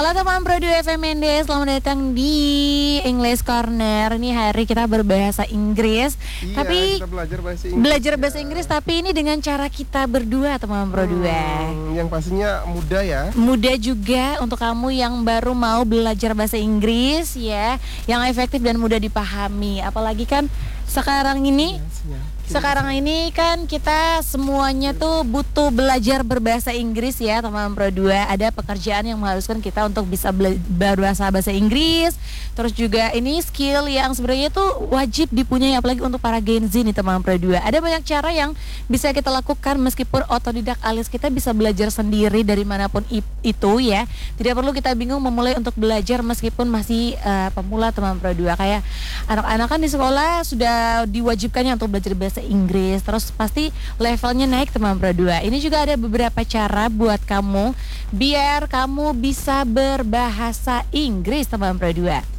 Halo teman Pro 2 FMND, selamat datang di English Corner. Ini hari kita berbahasa Inggris. Iya, tapi kita belajar bahasa Inggris. Tapi ini dengan cara kita berdua teman Pro 2. Yang pastinya mudah ya. Mudah juga untuk kamu yang baru mau belajar bahasa Inggris ya, yang efektif dan mudah dipahami. Apalagi kan sekarang ini kan kita semuanya tuh butuh belajar berbahasa Inggris ya teman Pro 2. Ada pekerjaan yang mengharuskan kita untuk bisa berbahasa Inggris. Terus juga ini skill yang sebenarnya tuh wajib dipunyai apalagi untuk para Gen Z nih teman Pro 2. Ada banyak cara yang bisa kita lakukan meskipun otodidak alias kita bisa belajar sendiri dari manapun itu ya. Tidak perlu kita bingung memulai untuk belajar meskipun masih pemula teman Pro 2. Kayak anak-anak kan di sekolah sudah diwajibkannya untuk belajar bahasa Inggris, terus pasti levelnya naik teman Pro 2. Ini juga ada beberapa cara buat kamu biar kamu bisa berbahasa Inggris teman Pro 2.